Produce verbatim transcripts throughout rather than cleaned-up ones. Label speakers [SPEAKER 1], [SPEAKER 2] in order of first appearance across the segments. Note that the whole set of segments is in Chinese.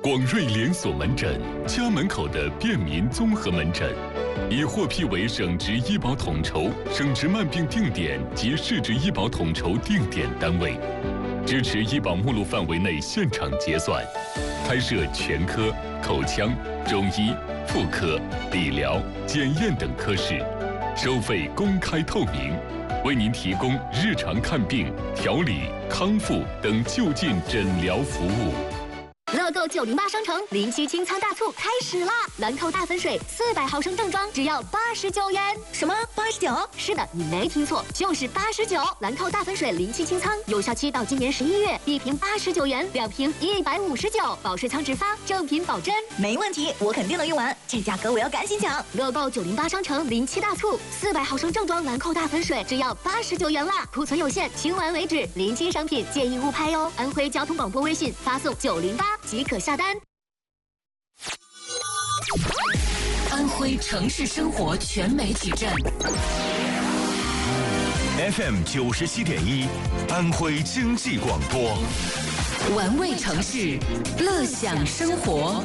[SPEAKER 1] 广瑞连锁门诊，家门口的便民综合门诊，已获批为省直医保统筹、省直慢病定点及市直医保统筹定点单位，支持医保目录范围内现场结算，开设全科、口腔、中医、妇科、理疗、检验等科室，收费公开透明，为您提供日常看病、调理、康复等就近诊疗服务。
[SPEAKER 2] 乐购九零八商城临期清仓大促开始啦！兰蔻大粉水四百毫升正装只要八十九元。
[SPEAKER 3] 什么？八十九？
[SPEAKER 2] 是的，你没听错，就是八十九。兰蔻大粉水临期清仓，有效期到今年十一月，一瓶八十九元，两瓶一百五十九，保税仓直发，正品保真。
[SPEAKER 3] 没问题，我肯定能用完，这价格我要赶紧抢！
[SPEAKER 2] 乐购九零八商城临期大促，四百毫升正装兰蔻大粉水只要八十九元啦，库存有限，清完为止。临期商品建议勿拍哦。安徽交通广播微信发送九零八即可下单。
[SPEAKER 4] 安徽城市生活全媒体站
[SPEAKER 5] F M 九十七点一，安徽经济广播，
[SPEAKER 4] 玩味城市，乐享生活。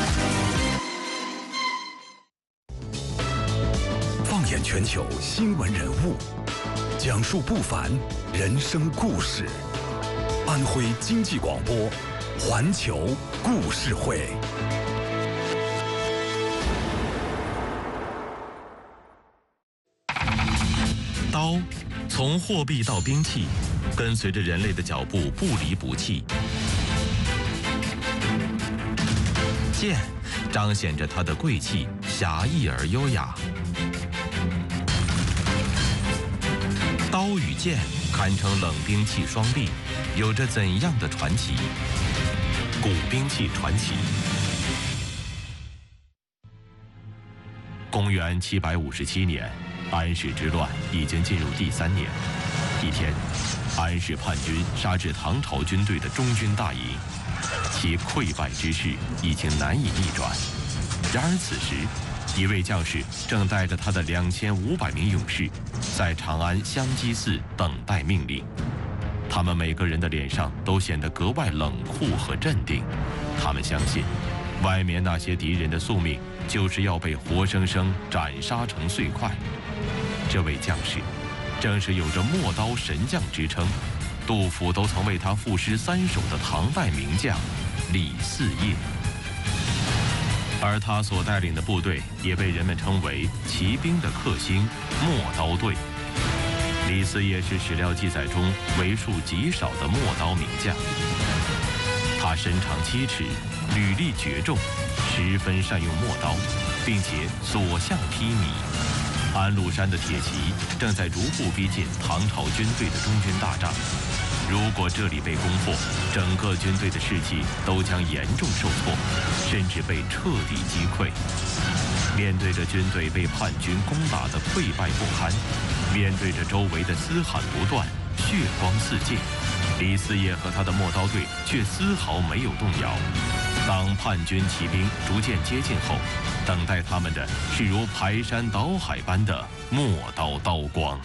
[SPEAKER 5] 放眼全球新闻人物，讲述不凡人生故事。安徽经济广播，环球故事会。
[SPEAKER 6] 刀从货币到兵器，跟随着人类的脚步不离不弃。剑彰显着它的贵气，侠义而优雅。刀与剑堪称冷兵器双璧，有着怎样的传奇？古兵器传奇。公元七百五十七年，安史之乱已经进入第三年。一天，安史叛军杀至唐朝军队的中军大营，其溃败之势已经难以逆转。然而此时，一位将士正带着他的两千五百名勇士，在长安香积寺等待命令。他们每个人的脸上都显得格外冷酷和镇定。他们相信，外面那些敌人的宿命就是要被活生生斩杀成碎块。这位将士，正是有着磨刀神将之称，杜甫都曾为他赋诗三首的唐代名将李嗣业。而他所带领的部队也被人们称为骑兵的克星磨刀队。李嗣业是史料记载中为数极少的磨刀名将。他身长七尺，履历绝重，十分善用磨刀，并且所向披靡。安禄山的铁骑正在逐步逼近唐朝军队的中军大帐，如果这里被攻破，整个军队的士气都将严重受挫，甚至被彻底击溃。面对着军队被叛军攻打的溃败不堪，面对着周围的嘶喊不断、血光四溅，李嗣业和他的磨刀队却丝毫没有动摇。当叛军骑兵逐渐接近后，等待他们的是如排山倒海般的磨刀刀光。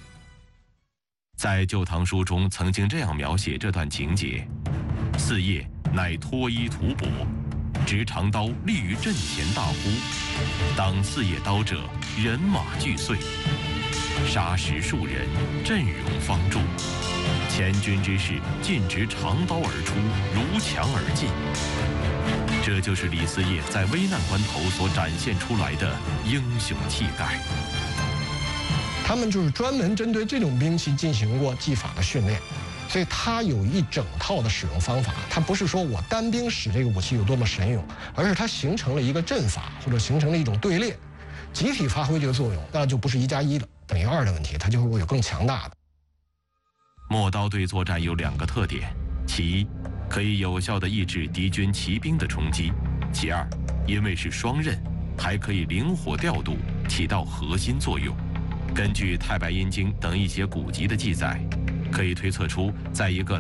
[SPEAKER 6] 在《旧唐书》中曾经这样描写这段情节：嗣业乃脱衣吐帛，执长刀立于阵前，大呼：“当嗣业刀者，人马俱碎。杀十数人，阵容方住。前军之士尽执长刀而出，如墙而进。”这就是李嗣业在危难关头所展现出来的英雄气概。
[SPEAKER 7] 他们就是专门针对这种兵器进行过技法的训练，所以他有一整套的使用方法。他不是说我单兵使这个武器有多么神勇，而是它形成了一个阵法，或者形成了一种队列，集体发挥这个作用，那就不是一加一了等于二的问题，它就会有更强大的。
[SPEAKER 6] 磨刀队作战有两个特点：其一，可以有效地抑制敌军骑兵的冲击；其二，因为是双刃，还可以灵活调度，起到核心作用。根据《太白阴经》等一些古籍的记载，可以推测出，在一个